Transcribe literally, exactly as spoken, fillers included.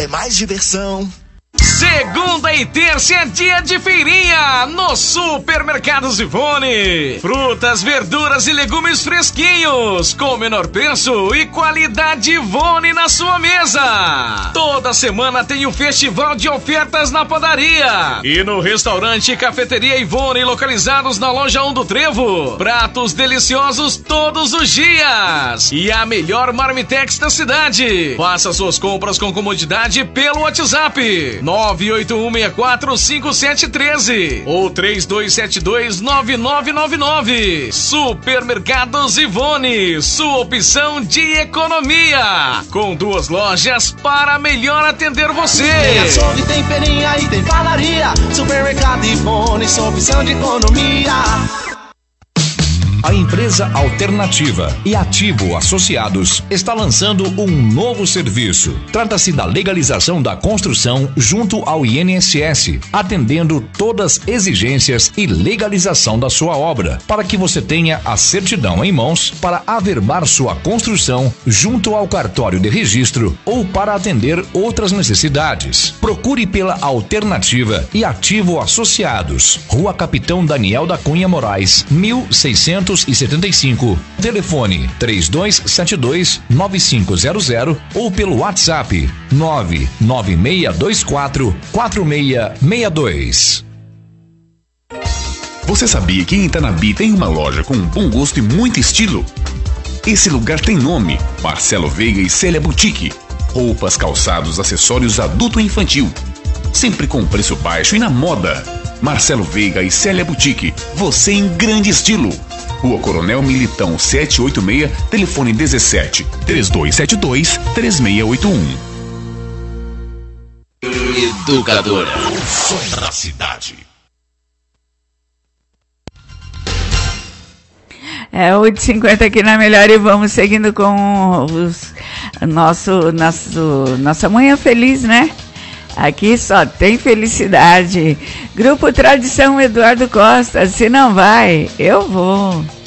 é mais diversão. Segunda e terça é dia de feirinha no Supermercados Ivone. Frutas, verduras e legumes fresquinhos, com menor preço e qualidade Ivone na sua mesa. Toda semana tem o festival de ofertas na padaria. E no restaurante e cafeteria Ivone, localizados na loja um do Trevo. Pratos deliciosos todos os dias. E a melhor marmitex da cidade. Faça suas compras com comodidade pelo WhatsApp. nove oito um seis quatro cinco sete um três ou três dois sete dois nove nove nove nove. Supermercados Ivone, sua opção de economia, com duas lojas para melhor atender você. Tem açougue, tem feirinha e tem padaria. Supermercado Ivone, sua opção de economia. A empresa Alternativa e Ativo Associados está lançando um novo serviço. Trata-se da legalização da construção junto ao I N S S, atendendo todas as exigências e legalização da sua obra, para que você tenha a certidão em mãos para averbar sua construção junto ao cartório de registro ou para atender outras necessidades. Procure pela Alternativa e Ativo Associados, Rua Capitão Daniel da Cunha Moraes, mil seiscentos e setenta e cinco. Telefone três dois sete dois nove cinco zero zero ou pelo WhatsApp nove nove seis dois quatro quatro seis seis dois. Você sabia que em Itanabi tem uma loja com um bom gosto e muito estilo? Esse lugar tem nome: Marcelo Veiga e Célia Boutique. Roupas, calçados, acessórios adulto e infantil, sempre com preço baixo e na moda. Marcelo Veiga e Célia Boutique, você em grande estilo. Rua Coronel Militão setecentos e oitenta e seis, telefone dezessete, três dois sete dois, três seis oito um. Educadora, o som da cidade. É oito e cinquenta aqui na Melhor e vamos seguindo com os, nosso, nosso, nossa manhã feliz, né? Aqui só tem felicidade. Grupo Tradição Eduardo Costa, se não vai, eu vou.